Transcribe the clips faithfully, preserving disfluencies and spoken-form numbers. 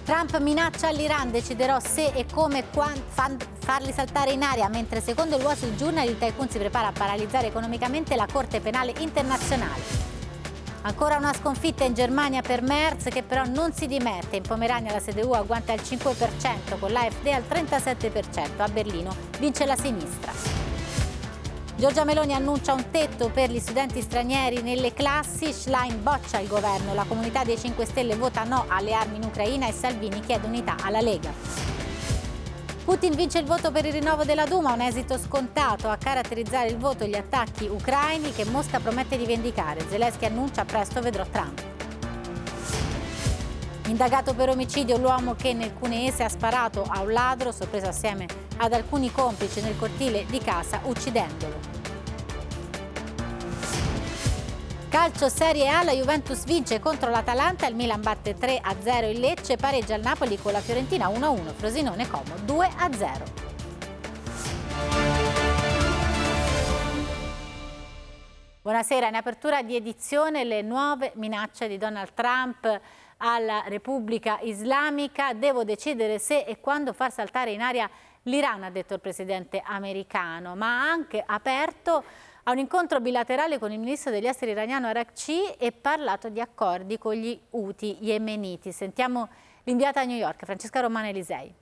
Trump minaccia all'Iran, deciderò se e come farli saltare in aria, mentre secondo il Wall Street Journal il tycoon si prepara a paralizzare economicamente la Corte Penale Internazionale. Ancora una sconfitta in Germania per Merz, che però non si dimette. In Pomerania la C D U agguanta il cinque per cento, con l'A F D al trentasette per cento. A Berlino vince la sinistra. Giorgia Meloni annuncia un tetto per gli studenti stranieri nelle classi. Schlein boccia il governo. La comunità dei cinque Stelle vota no alle armi in Ucraina e Salvini chiede unità alla Lega. Putin vince il voto per il rinnovo della Duma, un esito scontato. A caratterizzare il voto gli attacchi ucraini che Mosca promette di vendicare. Zelensky annuncia presto vedrò Trump. Indagato per omicidio l'uomo che nel cuneese ha sparato a un ladro, sorpreso assieme ad alcuni complici nel cortile di casa, uccidendolo. Calcio Serie A, la Juventus vince contro l'Atalanta, il Milan batte tre a zero il Lecce, pareggia il Napoli con la Fiorentina uno a uno, Frosinone Como due a zero. Buonasera, in apertura di edizione le nuove minacce di Donald Trump alla Repubblica Islamica. Devo decidere se e quando far saltare in aria l'Iran, ha detto il presidente americano, ma ha anche aperto a un incontro bilaterale con il ministro degli esteri iraniano Araghchi e parlato di accordi con gli Houthi yemeniti. Sentiamo l'inviata a New York, Francesca Romano Elisei.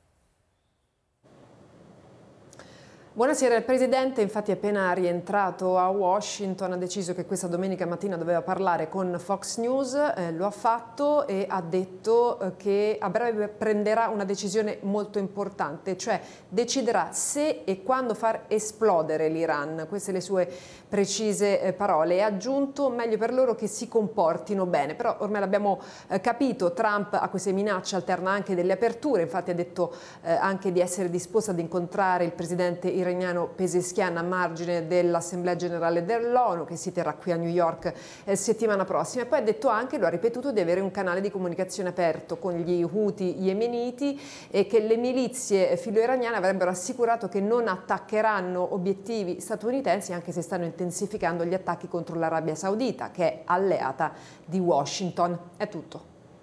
Buonasera, il Presidente infatti appena rientrato a Washington ha deciso che questa domenica mattina doveva parlare con Fox News, eh, lo ha fatto e ha detto eh, che a breve prenderà una decisione molto importante, cioè deciderà se e quando far esplodere l'Iran. Queste le sue precise eh, parole e ha aggiunto meglio per loro che si comportino bene, però ormai l'abbiamo eh, capito, Trump a queste minacce alterna anche delle aperture, infatti ha detto eh, anche di essere disposto ad incontrare il Presidente iraniano Pezeshkian a margine dell'Assemblea Generale dell'ONU che si terrà qui a New York eh, settimana prossima. E poi ha detto anche, lo ha ripetuto, di avere un canale di comunicazione aperto con gli Houthi yemeniti e che le milizie filo-iraniane avrebbero assicurato che non attaccheranno obiettivi statunitensi, anche se stanno intensificando gli attacchi contro l'Arabia Saudita, che è alleata di Washington. È tutto.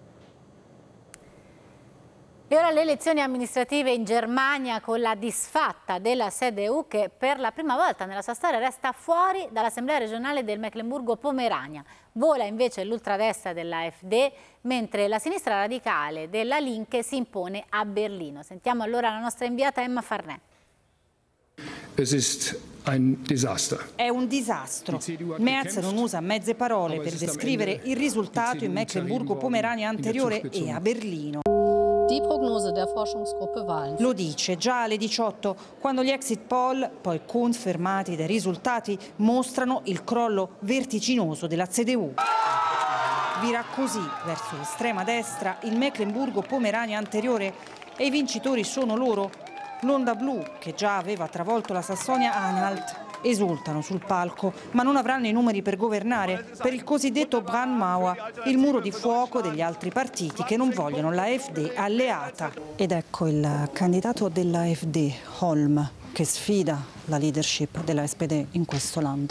E ora le elezioni amministrative in Germania, con la disfatta della C D U che per la prima volta nella sua storia resta fuori dall'Assemblea regionale del Mecklenburgo-Pomerania. Vola invece l'ultradestra della F D, mentre la sinistra radicale della Linke si impone a Berlino. Sentiamo allora la nostra inviata Emma Farnè. Es ist ein Desaster. È un disastro. Merz non usa mezze parole per descrivere il risultato in Mecklenburgo-Pomerania anteriore e a Berlino. Lo dice già alle diciotto, quando gli exit poll, poi confermati dai risultati, mostrano il crollo vertiginoso della C D U. Vira così verso l'estrema destra il Mecklenburgo-Pomerania anteriore e i vincitori sono loro. L'onda blu, che già aveva travolto la Sassonia-Anhalt, esultano sul palco, ma non avranno i numeri per governare, per il cosiddetto Brandmauer, il muro di fuoco degli altri partiti che non vogliono la F D alleata. Ed ecco il candidato della F D, Holm, che sfida la leadership della S P D in questo land.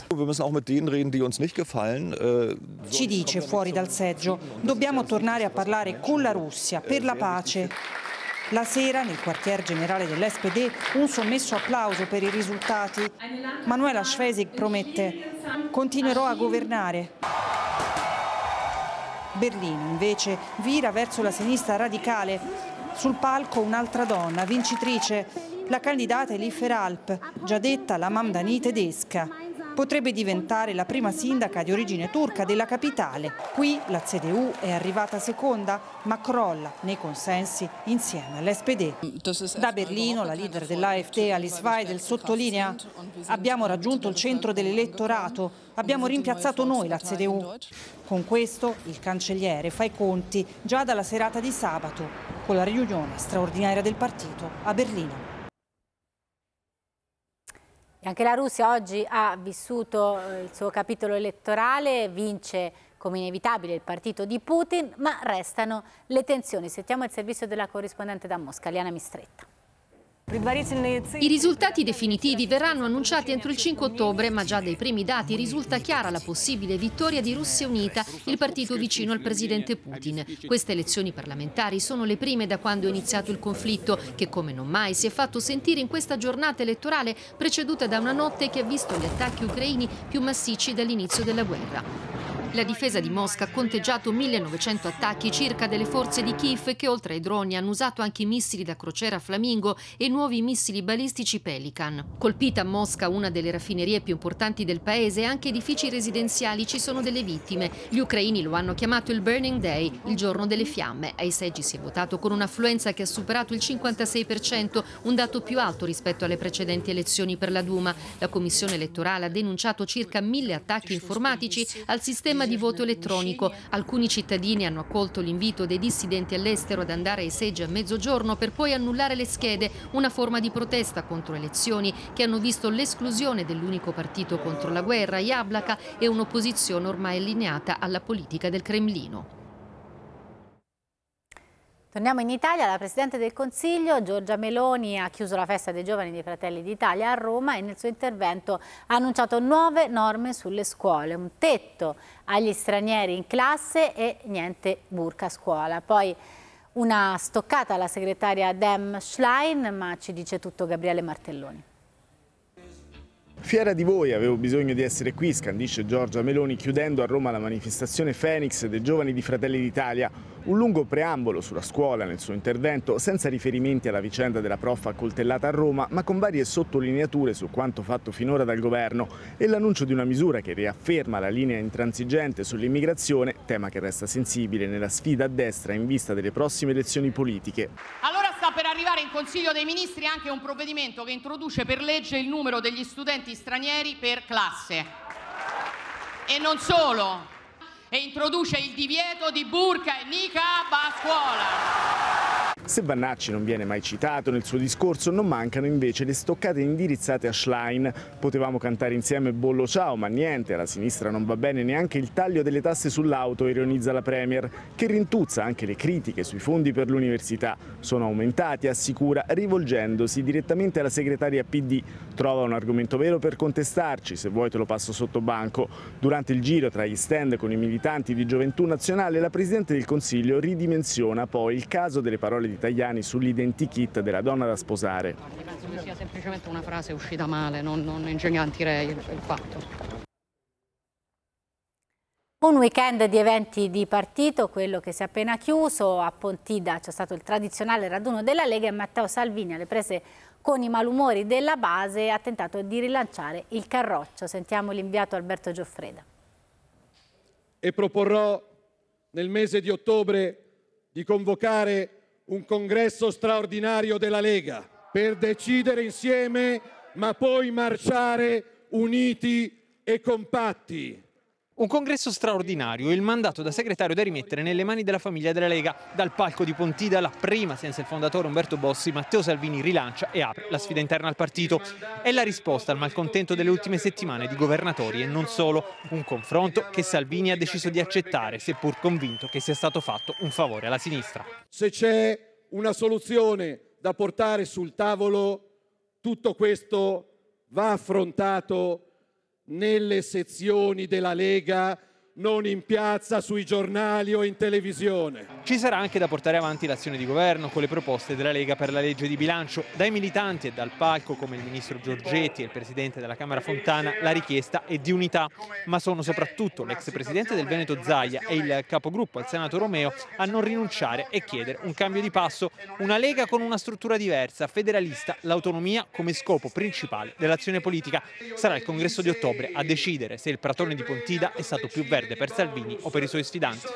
Ci dice fuori dal seggio, dobbiamo tornare a parlare con la Russia per la pace. La sera, nel quartier generale dell'S P D, un sommesso applauso per i risultati. Manuela Schwesig promette: continuerò a governare. Berlino, invece, vira verso la sinistra radicale. Sul palco un'altra donna, vincitrice, la candidata Elif Eralp, già detta la Mamdani tedesca. Potrebbe diventare la prima sindaca di origine turca della capitale. Qui la C D U è arrivata seconda, ma crolla nei consensi insieme all'S P D. Da Berlino la leader dell'A F D, Alice Weidel, sottolinea: abbiamo raggiunto il centro dell'elettorato, abbiamo rimpiazzato noi la C D U. Con questo il cancelliere fa i conti già dalla serata di sabato, con la riunione straordinaria del partito a Berlino. Anche la Russia oggi ha vissuto il suo capitolo elettorale, vince come inevitabile il partito di Putin, ma restano le tensioni. Sentiamo il servizio della corrispondente da Mosca, Liana Mistretta. I risultati definitivi verranno annunciati entro il cinque ottobre, ma già dai primi dati risulta chiara la possibile vittoria di Russia Unita, il partito vicino al presidente Putin. Queste elezioni parlamentari sono le prime da quando è iniziato il conflitto, che come non mai si è fatto sentire in questa giornata elettorale preceduta da una notte che ha visto gli attacchi ucraini più massicci dall'inizio della guerra. La difesa di Mosca ha conteggiato millenovecento attacchi circa delle forze di Kiev che oltre ai droni hanno usato anche i missili da crociera Flamingo e nuovi missili balistici Pelican. Colpita a Mosca una delle raffinerie più importanti del paese e anche edifici residenziali, ci sono delle vittime. Gli ucraini lo hanno chiamato il Burning Day, il giorno delle fiamme. Ai seggi si è votato con un'affluenza che ha superato il cinquantasei per cento, un dato più alto rispetto alle precedenti elezioni per la Duma. La commissione elettorale ha denunciato circa mille attacchi informatici al sistema di voto elettronico. Alcuni cittadini hanno accolto l'invito dei dissidenti all'estero ad andare ai seggi a mezzogiorno per poi annullare le schede, una forma di protesta contro elezioni che hanno visto l'esclusione dell'unico partito contro la guerra, Jablaka, e un'opposizione ormai allineata alla politica del Cremlino. Torniamo in Italia. La Presidente del Consiglio, Giorgia Meloni, ha chiuso la festa dei giovani dei Fratelli d'Italia a Roma e nel suo intervento ha annunciato nuove norme sulle scuole, un tetto agli stranieri in classe e niente burka a scuola. Poi una stoccata alla segretaria Dem Schlein, ma ci dice tutto Gabriele Martelloni. Fiera di voi, avevo bisogno di essere qui, scandisce Giorgia Meloni chiudendo a Roma la manifestazione Phoenix dei giovani di Fratelli d'Italia. Un lungo preambolo sulla scuola nel suo intervento, senza riferimenti alla vicenda della prof accoltellata a Roma, ma con varie sottolineature su quanto fatto finora dal governo e l'annuncio di una misura che riafferma la linea intransigente sull'immigrazione, tema che resta sensibile nella sfida a destra in vista delle prossime elezioni politiche. Allora sta per arrivare in Consiglio dei Ministri anche un provvedimento che introduce per legge il numero degli studenti stranieri per classe. E non solo, e introduce il divieto di burka e niqab a scuola. Se Vannacci non viene mai citato nel suo discorso, non mancano invece le stoccate indirizzate a Schlein. Potevamo cantare insieme Bollo ciao, ma niente, alla sinistra non va bene neanche il taglio delle tasse sull'auto, ironizza la Premier, che rintuzza anche le critiche sui fondi per l'università. Sono aumentati, assicura, rivolgendosi direttamente alla segretaria P D. Trova un argomento vero per contestarci, se vuoi te lo passo sotto banco. Durante il giro tra gli stand con i militanti di Gioventù Nazionale, la Presidente del Consiglio ridimensiona poi il caso delle parole di Tajani sull'identikit della donna da sposare. Penso che sia semplicemente una frase uscita male, non, non ingigantirei il, il fatto. Un weekend di eventi di partito, quello che si è appena chiuso. A Pontida c'è stato il tradizionale raduno della Lega e Matteo Salvini, alle prese con i malumori della base, ha tentato di rilanciare il carroccio. Sentiamo l'inviato Alberto Gioffreda. E proporrò nel mese di ottobre di convocare un congresso straordinario della Lega per decidere insieme, ma poi marciare uniti e compatti. Un congresso straordinario, il mandato da segretario da rimettere nelle mani della famiglia della Lega. Dal palco di Pontida, la prima senza il fondatore Umberto Bossi, Matteo Salvini rilancia e apre la sfida interna al partito. È la risposta al malcontento delle ultime settimane di governatori e non solo. Un confronto che Salvini ha deciso di accettare, seppur convinto che sia stato fatto un favore alla sinistra. Se c'è una soluzione da portare sul tavolo, tutto questo va affrontato nelle sezioni della Lega, non in piazza, sui giornali o in televisione. Ci sarà anche da portare avanti l'azione di governo con le proposte della Lega per la legge di bilancio. Dai militanti e dal palco, come il ministro Giorgetti e il presidente della Camera Fontana, la richiesta è di unità, ma sono soprattutto l'ex presidente del Veneto Zaia e il capogruppo al Senato Romeo a non rinunciare e chiedere un cambio di passo, una Lega con una struttura diversa, federalista, l'autonomia come scopo principale dell'azione politica. Sarà il congresso di ottobre a decidere se il pratone di Pontida è stato più verde per Salvini o per i suoi sfidanti.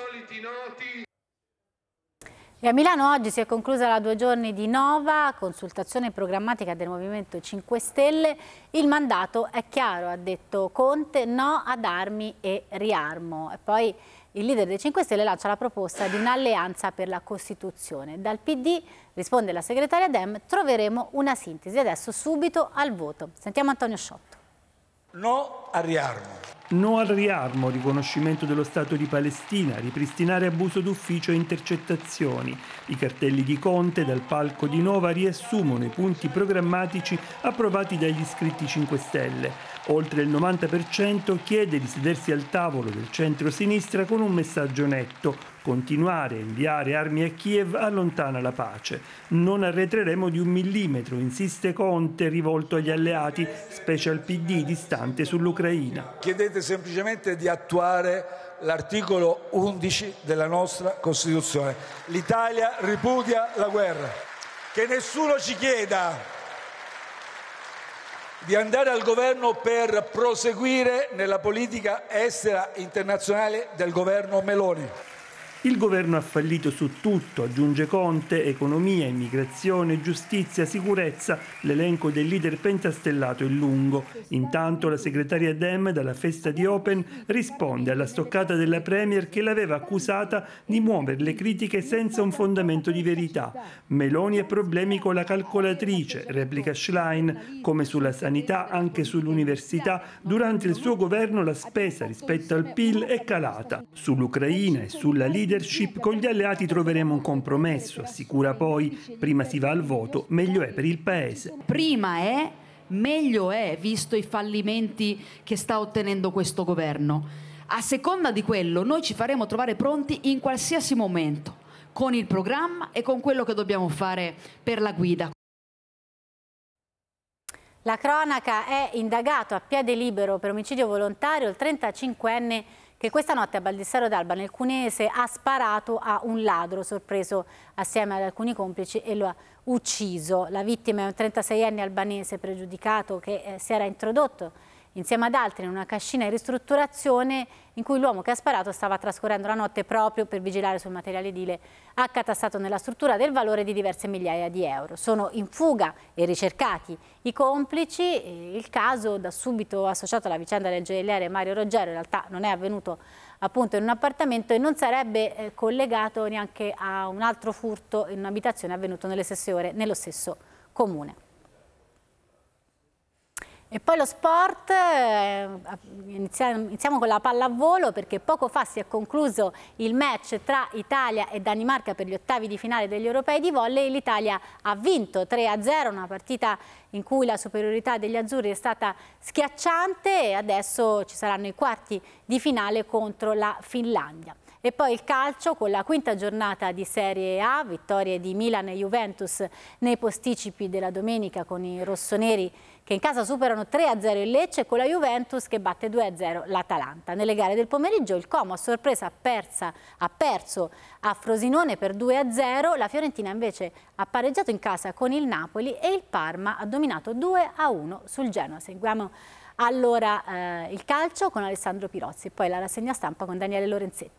E a Milano oggi si è conclusa la due giorni di Nova, consultazione programmatica del Movimento cinque Stelle. Il mandato è chiaro, ha detto Conte, no ad armi e riarmo. E poi il leader dei cinque Stelle lancia la proposta di un'alleanza per la Costituzione. Dal P D, risponde la segretaria Dem, troveremo una sintesi. Adesso subito al voto. Sentiamo Antonio Sciotto. No al riarmo. No al riarmo, riconoscimento dello Stato di Palestina, ripristinare abuso d'ufficio e intercettazioni. I cartelli di Conte dal palco di Nova riassumono i punti programmatici approvati dagli iscritti cinque Stelle. Oltre il novanta per cento chiede di sedersi al tavolo del centro-sinistra con un messaggio netto: continuare a inviare armi a Kiev allontana la pace. Non arretreremo di un millimetro, insiste Conte, rivolto agli alleati, specie al P D distante sull'Ucraina. Chiedete semplicemente di attuare l'articolo undici della nostra Costituzione. L'Italia ripudia la guerra. Che nessuno ci chieda di andare al governo per proseguire nella politica estera internazionale del governo Meloni. Il governo ha fallito su tutto, aggiunge Conte: economia, immigrazione, giustizia, sicurezza. L'elenco del leader pentastellato è lungo. Intanto la segretaria Dem dalla festa di Open risponde alla stoccata della Premier che l'aveva accusata di muovere le critiche senza un fondamento di verità. Meloni ha problemi con la calcolatrice, replica Schlein. Come sulla sanità, anche sull'università, durante il suo governo la spesa rispetto al P I L è calata. Sull'Ucraina e sulla leadership con gli alleati troveremo un compromesso, assicura poi. Prima si va al voto, meglio è per il Paese. Prima è, meglio è, visto i fallimenti che sta ottenendo questo governo. A seconda di quello, noi ci faremo trovare pronti in qualsiasi momento, con il programma e con quello che dobbiamo fare per la guida. La cronaca: è indagato a piede libero per omicidio volontario il trentacinquenne che questa notte a Baldissero d'Alba nel Cuneese ha sparato a un ladro sorpreso assieme ad alcuni complici e lo ha ucciso. La vittima è un trentaseienne albanese pregiudicato che eh, si era introdotto insieme ad altri in una cascina in ristrutturazione in cui l'uomo che ha sparato stava trascorrendo la notte proprio per vigilare sul materiale edile accatastato nella struttura del valore di diverse migliaia di euro. Sono in fuga e ricercati i complici. Il caso, da subito associato alla vicenda del gioielliere Mario Roggero, in realtà non è avvenuto appunto in un appartamento e non sarebbe eh, collegato neanche a un altro furto in un'abitazione avvenuto nelle stesse ore nello stesso comune. E poi lo sport, eh, iniziamo, iniziamo con la pallavolo, perché poco fa si è concluso il match tra Italia e Danimarca per gli ottavi di finale degli europei di volley. L'Italia ha vinto tre a zero, una partita in cui la superiorità degli azzurri è stata schiacciante e adesso ci saranno i quarti di finale contro la Finlandia. E poi il calcio con la quinta giornata di Serie A, vittorie di Milan e Juventus nei posticipi della domenica con i rossoneri che in casa superano tre a zero il Lecce e con la Juventus che batte due a zero l'Atalanta. Nelle gare del pomeriggio il Como a sorpresa ha, persa, ha perso a Frosinone per due a zero, la Fiorentina invece ha pareggiato in casa con il Napoli e il Parma ha dominato due a uno sul Genoa. Seguiamo allora eh, il calcio con Alessandro Pirozzi, poi la rassegna stampa con Daniele Lorenzetti.